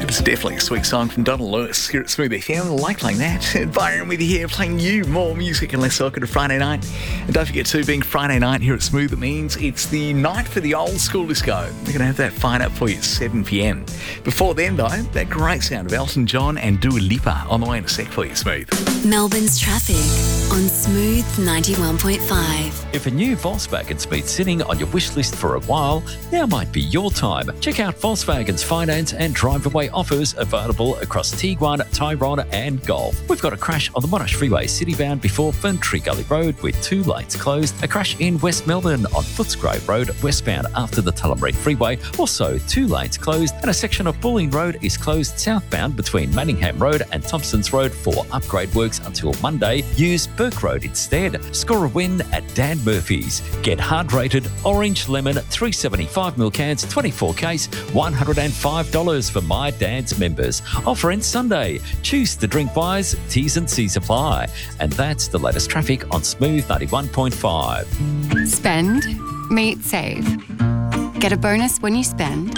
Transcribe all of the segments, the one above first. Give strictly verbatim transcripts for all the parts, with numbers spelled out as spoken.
It's definitely a sweet song from Donald Lewis here at Smooth F M. I like playing that. And Byron with you here, playing you more music and less soccer to Friday night. And don't forget too, being Friday night here at Smooth, it means it's the night for the old school disco. We're going to have that fired up for you at seven p.m. Before then, though, that great sound of Elton John and Dua Lipa on the way in a sec for you, Smooth. Melbourne's traffic on Smooth ninety-one point five. If a new Volkswagen's been sitting on your wish list for a while, now might be your time. Check out Volkswagen's finance and drive-away offers available across Tiguan, Tyrone and Golf. We've got a crash on the Monash Freeway citybound before Ferntree Gully Road with two lanes closed. A crash in West Melbourne on Footscray Road westbound after the Tullamarine Freeway. Also two lanes closed, and a section of Bulling Road is closed southbound between Manningham Road and Thompsons Road for upgrade works until Monday. Use Burke Road instead. Score a win at Dan Murphy's. Get hard-rated orange lemon three seventy-five ml cans, twenty-four case, one hundred five dollars for My Dad's members. Offer ends Sunday. Choose to drink wise. T's and C's apply. And that's the latest traffic on Smooth ninety-one point five. Spend, meet, save. Get a bonus when you spend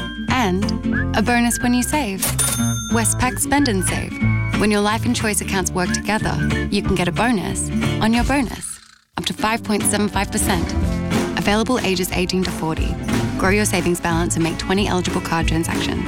and a bonus when you save. Westpac Spend and Save. When your life and choice accounts work together, you can get a bonus on your bonus, up to five point seven five percent. Available ages eighteen to forty. Grow your savings balance and make twenty eligible card transactions.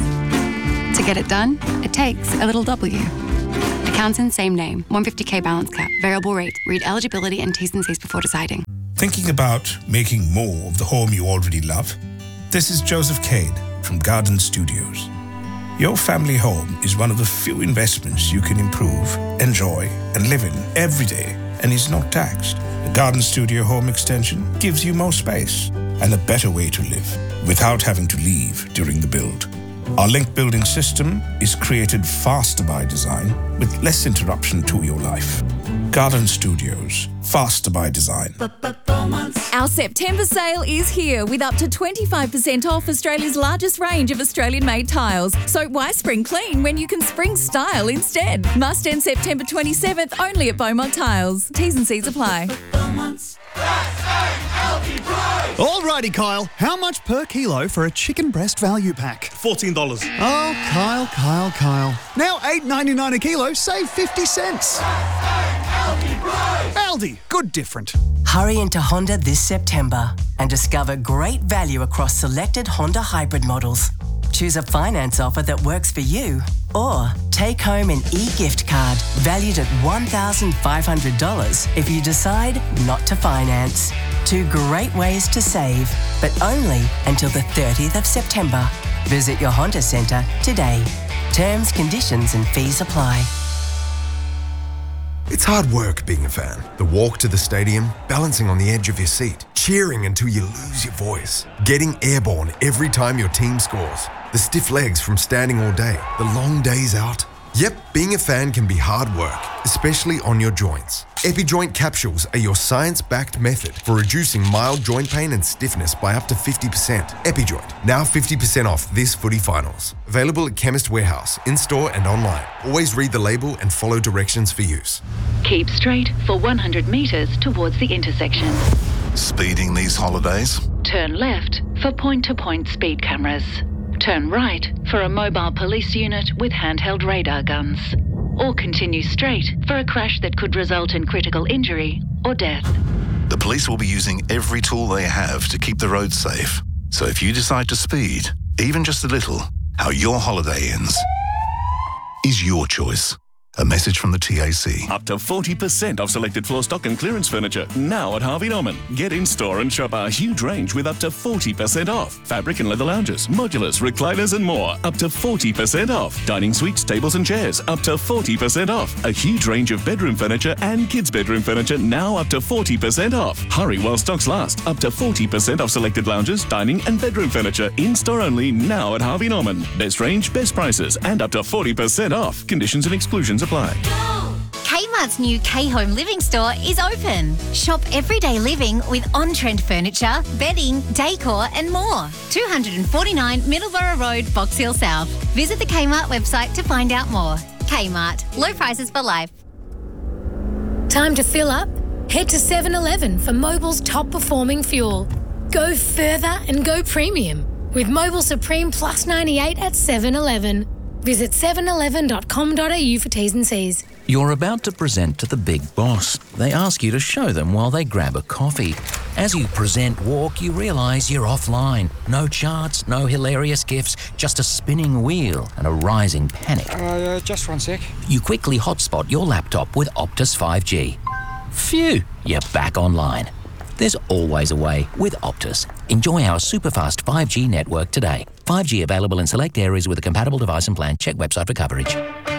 To get it done, it takes a little W. Accounts in same name, one hundred fifty thousand balance cap, variable rate. Read eligibility and T's and C's before deciding. Thinking about making more of the home you already love? This is Joseph Cade from Garden Studios. Your family home is one of the few investments you can improve, enjoy, and live in every day, and is not taxed. The Garden Studio Home Extension gives you more space and a better way to live without having to leave during the build. Our link building system is created faster by design with less interruption to your life. Garden Studios, faster by design. Our September sale is here with up to twenty-five percent off Australia's largest range of Australian-made tiles. So why spring clean when you can spring style instead? Must end September twenty-seventh only at Beaumont Tiles. T's and C's apply. Alrighty, Kyle. How much per kilo for a chicken breast value pack? fourteen dollars. Oh, Kyle, Kyle, Kyle. Now eight ninety-nine a kilo, save fifty cents. Aldi, good different. Hurry into Honda this September and discover great value across selected Honda hybrid models. Choose a finance offer that works for you, or take home an e-gift card valued at one thousand five hundred dollars if you decide not to finance. Two great ways to save, but only until the thirtieth of September. Visit your Honda Centre today. Terms, conditions and fees apply. It's hard work being a fan. The walk to the stadium, balancing on the edge of your seat, cheering until you lose your voice, getting airborne every time your team scores, the stiff legs from standing all day, the long days out. Yep, being a fan can be hard work, especially on your joints. EpiJoint capsules are your science-backed method for reducing mild joint pain and stiffness by up to fifty percent. EpiJoint, now fifty percent off this footy finals. Available at Chemist Warehouse, in-store and online. Always read the label and follow directions for use. Keep straight for one hundred metres towards the intersection. Speeding these holidays? Turn left for point-to-point speed cameras. Turn right for a mobile police unit with handheld radar guns. Or continue straight for a crash that could result in critical injury or death. The police will be using every tool they have to keep the roads safe. So if you decide to speed, even just a little, how your holiday ends is your choice. A message from the T A C. Up to forty percent off selected floor stock and clearance furniture, now at Harvey Norman. Get in-store and shop our huge range with up to forty percent off. Fabric and leather lounges, modulars, recliners and more, up to forty percent off. Dining suites, tables and chairs, up to forty percent off. A huge range of bedroom furniture and kids' bedroom furniture, now up to forty percent off. Hurry while stocks last. Up to forty percent off selected lounges, dining and bedroom furniture, in-store only, now at Harvey Norman. Best range, best prices, and up to forty percent off. Conditions and exclusions apply. Kmart's new K-Home Living Store is open. Shop everyday living with on-trend furniture, bedding, decor and more. two forty-nine Middleborough Road, Box Hill South. Visit the Kmart website to find out more. Kmart. Low prices for life. Time to fill up? Head to seven eleven for Mobil's top-performing fuel. Go further and go premium with Mobil Supreme Plus ninety-eight at seven eleven. Visit seven eleven dot com dot a u for T's and C's. You're about to present to the big boss. They ask you to show them while they grab a coffee. As you present walk, you realise you're offline. No charts, no hilarious gifs, just a spinning wheel and a rising panic. Uh, just one sec. You quickly hotspot your laptop with Optus five G. Phew, you're back online. There's always a way with Optus. Enjoy our superfast five G network today. five G available in select areas with a compatible device and plan. Check website for coverage.